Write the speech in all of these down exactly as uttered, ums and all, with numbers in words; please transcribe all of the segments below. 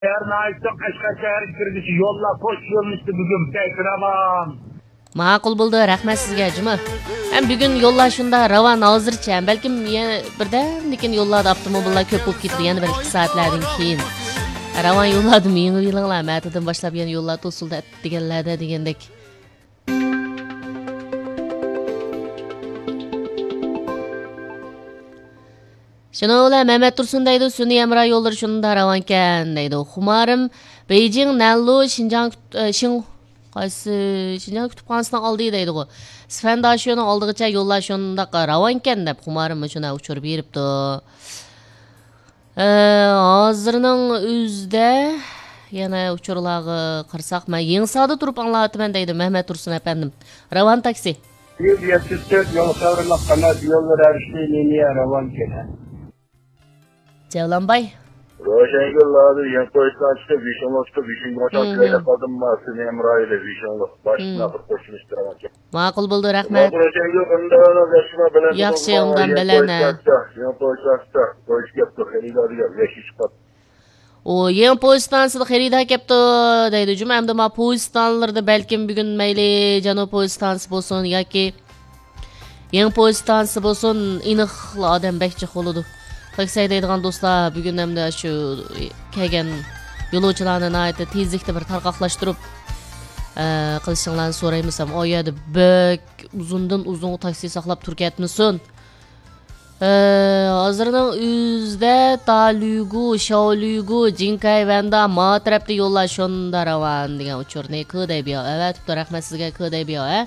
Yarın ayıptım Qashqadaryo kirdici yolla poş yolmuştu bugün Bekiraman. Ma'qul bo'ldi, rahmat sizga, Juma. Ham bugun yo'llashunda Ravon hozircha, balkim birdan-lekin yo'lladi avtomobillar ko'p bo'lib ketdi, yana bir ikki soatlardan keyin. Ravon yo'lladim, yengil yilinglar, ma'tadan boshlab yana yo'llar to'sildi deganlarda degandek. Şunu ola Mehmet Tursun deydi, Sunni Emrah yolları şununda Ravonkan deydi. Xumarim Beijing Nanlu Xinjiang Xin qaysi Xinjiang kutubxonasidan oldi deydi u. Sfandaşiyoni oldigacha yo'llar shunda Ravonkan deb Xumarim shuna uchirib beribdi. Hozirning o'zida yana uchurlarga qirsak, men Yengsada turib anglatyman deydi Mehmet Tursun efendim. Ravon taksi. yüz yetmiş dört yol savrulaq qanat yollar erişli liniya Ravonkan. Cevlanbay. Roşengil'lerde Yankoystan'da Vişonlu'da Vişonlu'da kayda kaldım mı? Seni Emrah'yla Vişonlu. Başına bir koşmuştur ama. Ma'qul bo'ldi, rahmat. Roşengil ondan yaşıma bilen. Yaxshi, ondan bilen. Yankoystan'da koyuş yaptı. Xeridadiga beş kat. O yeni Poistansida xaridar kepti deydi. Juma hamda ma Poistanlarda balkim bugun mayli Janub Poistans bo'lsin yoki yeni Poistans bo'lsin, iniqli odam bekchi qoludi. Taksi deydigan do'stlar, bugun hamda shu kelgan yo'lovchilarni nihoyatda tezlikda bir tarqoqlashtirib qilishinglarni so'raymiz ham. O yerda bek uzundan uzun taksi saqlab turkatmisin. Hozirning o'zida Talyugu, Shaolyugu, Jinkay Vanda ma tarafda yo'llar shunda Ravon degan uchurni qilday biyo. Evet, deb rahmat sizga qilday biyo, ha?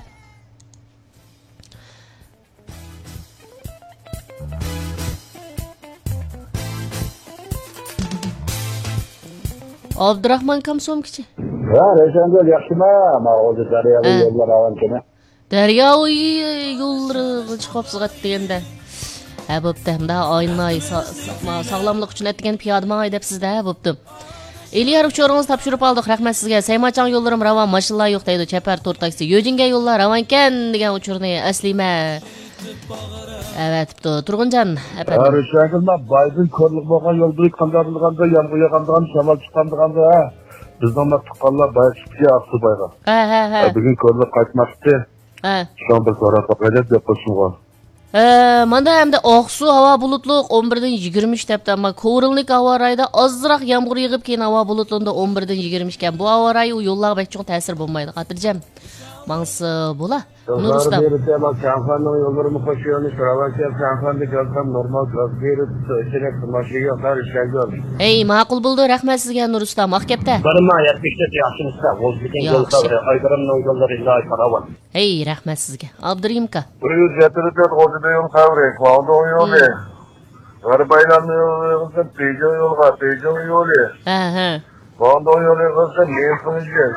Abdurrahman Kamsomkichi. Ha, Roşengil yaxshimi? Ma'qul Daryo yo'llar Ravonkan. Daryo yo'llari chiqibsiz deganda. Ha bo'pti, hamda oynay sog'lomlik uchun aytgan piyodama deb sizda bo'pti. Eliyar uchoringizni topshirib oldik, rahmat sizga. Saymachan yo'llarim Ravon mashinalar yo'q deydi, Chapar to'rt taksi. Yo'jinga yo'llar Ravonkan degan uchurni aslima. Evet, Turg'unjon efendim. Roşengil ma Baydın ko'rlik bo'lgan yo'l bo'yi qandarilganda, yomg'ir yog'andan, shamol chiqqandiganda, ha. Bizning maqtallar Bayqishga Aqsubayga. Ha, ha, ha. Bugun ko'rlik qaytmoqchi. Ha. Shunda so'rab qo'yib deb qo'shilgan. Manda hamda Oqsu havo bulutliq o'n birdan yigirma uch debdi, ammo Ko'rilnik havo rayida ozroq yomg'ir yig'ib keyin havo bulutlunda o'n birdan yigirma uch ekan. Bu havo rayi u yo'llarga hech qanday ta'sir bo'lmaydi. Xotirjam. Mangsi bo'la. Nurustam. Şanfanın yollarımı koşuyormuş. Ravonkan şanfandı kalsam normal gaz verip içerek maşıya kadar işler görmüş. Hey, ma'qul bo'ldi, rahmat sizga Nurustam. Maqkepta. Barma yetmiş dört yaxshimizda. O'zbekiston yo'l savri aygarimning yo'llari iloy Ravon. Hey, rahmat sizga. Abdurimka. bir yuz yetmiş dört O'zbekiston yo'l savri, Qaldon yo'li. G'arbaylarning yo'li, Pejon yo'li, Pejon yo'li. Ha, ha. Qaldon yo'li qilsa, Menfunji.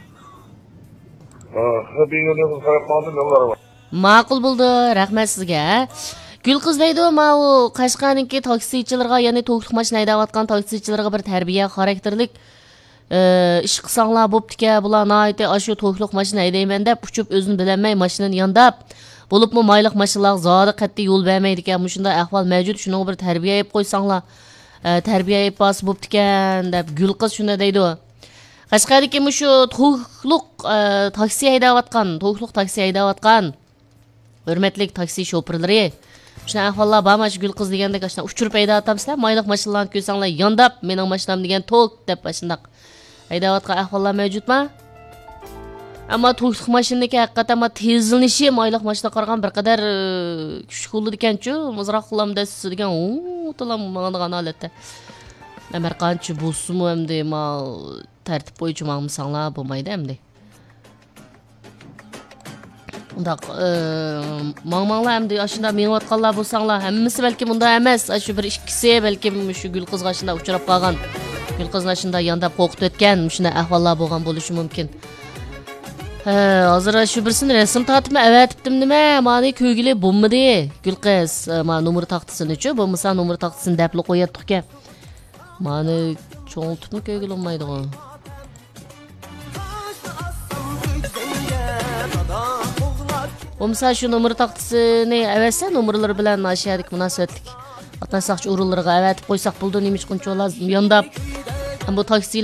Ma'qul bo'ldi, rahmat sizga. Gulqiz deydi, ma u Qashqarniki taksichilarga, ya'ni to'qliq mashina haydayotgan taksichilarga bir tarbiya xarakterlik ish qilsanglar bo'pti-ku, bular nihoyatda ashu to'qliq mashina haydayman deb uchib o'zini bilolmay mashinani yondab, bo'libmi mayliq mashinalar zodi qat'iy yo'l bermaydi ekan. Shunda ahvol mavjud, shuni bir tarbiya qilib qo'ysanglar, tarbiya qilib bas bo'pti-kan deb Gulqiz shunda deydi. Qashqardagi shu to'qliq taksi haydayotgan, to'qliq taksi haydayotgan hurmatli taksi shoferlari, shuna ahvollar bamash Gulqiz degandek ashna uchirib haydayapsizlar, mayliq mashinalarni ko'rsanglar yondab, mening mashinam degan to'q deb ashundaq haydayotgan ahvollar mavjudmi? Ammo to'qliq mashinaniki haqiqatan ma tezlanishi mayliq mashina qaragan bir qadar kuchli bo'ldi ekan-ku, muzroq qilamda siz degan, u to'lam mang'an holatda. Amar qancha bo'lsin hamda ma tartib bo'yicha mang'misanglar bo'lmaydi hamda. Undaq mang'manglar hamda ashunda menayotganlar bo'lsanglar, hammasi balki bunda emas, shu bir ikkisi balki shu Gulqizga shunda uchrab qolgan. Gulqizni shunda yondab qo'qib o'tgan, shunda ahvollar bo'lgan bo'lishi mumkin. Hozir shu birsini rasm tortib avatibdim nima, mani ko'gili bo'lmadi. Gulqiz, ma nomer taxtasini-chi, bo'lmasa nomer taxtasini dapli qo'yatdik-ku. Mani cho'ntibmi ko'gili olmaydi-ku. Bo'lmasa shu nomer taxtasini avatsa, nomerlar bilan nashiyadik munosabatlik. Atnasoqchi o'rinlarga avatib qo'ysak bo'ldi, nima chiqinchi lazım yondab. bu taksi